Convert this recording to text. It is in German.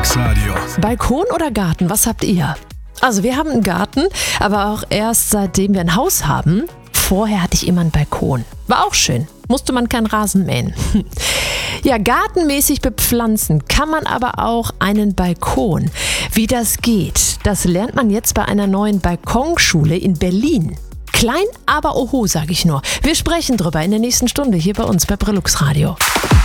Brillux Radio. Balkon oder Garten, was habt ihr? Also wir haben einen Garten, aber auch erst seitdem wir ein Haus haben. Vorher hatte ich immer einen Balkon. War auch schön, musste man keinen Rasen mähen. Ja, gartenmäßig bepflanzen kann man aber auch einen Balkon. Wie das geht, das lernt man jetzt bei einer neuen Balkonschule in Berlin. Klein, aber oho, sage ich nur. Wir sprechen drüber in der nächsten Stunde hier bei uns bei Brillux Radio.